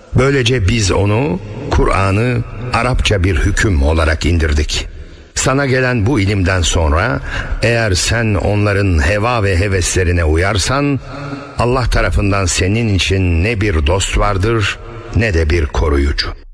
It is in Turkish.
Böylece biz onu, Kur'an'ı Arapça bir hüküm olarak indirdik. Sana gelen bu ilimden sonra eğer sen onların heva ve heveslerine uyarsan, Allah tarafından senin için ne bir dost vardır ne de bir koruyucu.